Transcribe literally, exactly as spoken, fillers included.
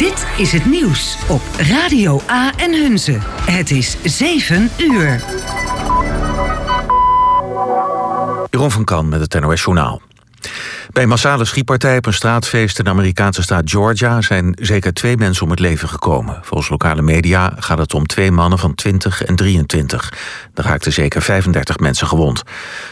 Dit is het nieuws op Radio A en Hunze. Het is zeven uur. Jeroen van Kan met het N O S Journaal. Bij een massale schietpartij op een straatfeest in de Amerikaanse staat Georgia zijn zeker twee mensen om het leven gekomen. Volgens lokale media gaat het om twee mannen van twintig en drieëntwintig. Er raakten zeker vijfendertig mensen gewond.